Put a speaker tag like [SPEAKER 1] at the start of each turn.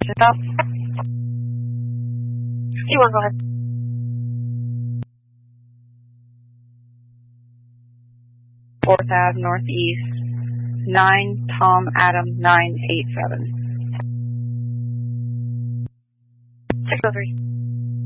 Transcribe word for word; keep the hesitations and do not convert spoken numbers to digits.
[SPEAKER 1] Stop. T one, go ahead. fourth Avenue Northeast, nine Tom Adam nine eight seven. six oh three.